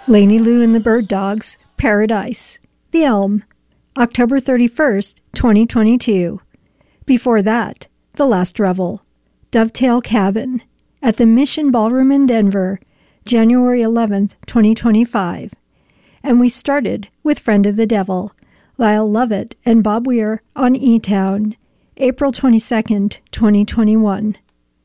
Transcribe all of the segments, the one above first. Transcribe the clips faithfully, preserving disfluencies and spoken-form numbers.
Lainey Lou and the Bird Dogs, Paradise. The Elm, October thirty-first, twenty twenty-two. Before that, The Last Revel, Dovetail Cabin, at the Mission Ballroom in Denver, January eleventh, twenty twenty-five. And we started with Friend of the Devil, Lyle Lovett and Bob Weir on E-Town, April twenty-second, twenty twenty-one.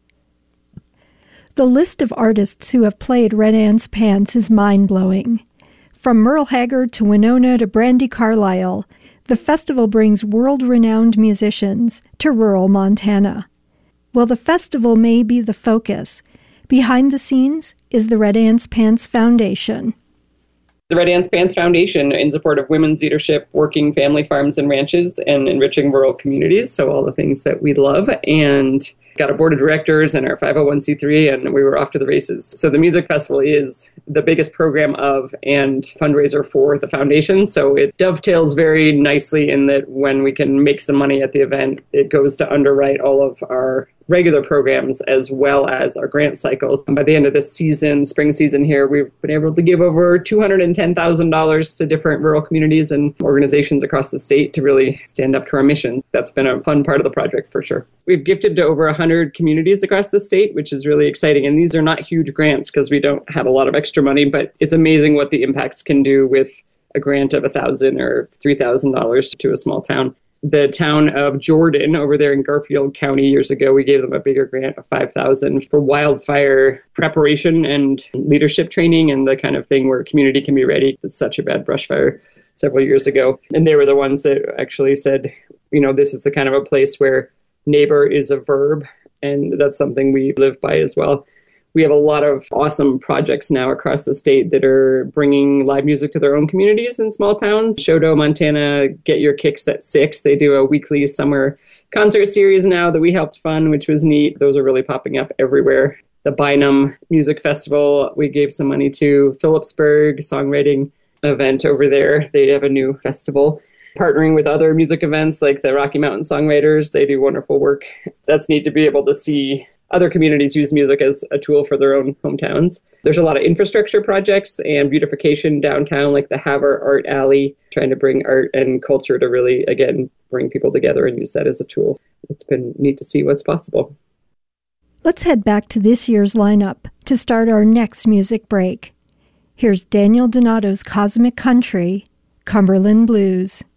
The list of artists who have played Red Ants Pants is mind-blowing. From Merle Haggard to Winona to Brandi Carlile, the festival brings world-renowned musicians to rural Montana. While the festival may be the focus, behind the scenes is the Red Ants Pants Foundation. The Red Ants Pants Foundation, in support of women's leadership, working family farms and ranches, and enriching rural communities, so all the things that we love, and got a board of directors and our five oh one c three, and we were off to the races. So the music festival is the biggest program of and fundraiser for the foundation, so it dovetails very nicely in that when we can make some money at the event, it goes to underwrite all of our regular programs as well as our grant cycles. And by the end of this season, spring season here, we've been able to give over two hundred ten thousand dollars to different rural communities and organizations across the state to really stand up to our mission. That's been a fun part of the project for sure. We've gifted to over one hundred communities across the state, which is really exciting. And these are not huge grants because we don't have a lot of extra money, but it's amazing what the impacts can do with a grant of one thousand dollars or three thousand dollars to a small town. The town of Jordan over there in Garfield County years ago, we gave them a bigger grant of five thousand dollars for wildfire preparation and leadership training and the kind of thing where a community can be ready. It's such a bad brush fire several years ago. And they were the ones that actually said, you know, this is the kind of a place where neighbor is a verb. And that's something we live by as well. We have a lot of awesome projects now across the state that are bringing live music to their own communities in small towns. Shodo, Montana, Get Your Kicks at Six. They do a weekly summer concert series now that we helped fund, which was neat. Those are really popping up everywhere. The Bynum Music Festival, we gave some money to. Phillipsburg songwriting event over there. They have a new festival. Partnering with other music events like the Rocky Mountain Songwriters. They do wonderful work. That's neat to be able to see other communities use music as a tool for their own hometowns. There's a lot of infrastructure projects and beautification downtown, like the Havre Art Alley, trying to bring art and culture to really, again, bring people together and use that as a tool. It's been neat to see what's possible. Let's head back to this year's lineup to start our next music break. Here's Daniel Donato's Cosmic Country, Cumberland Blues.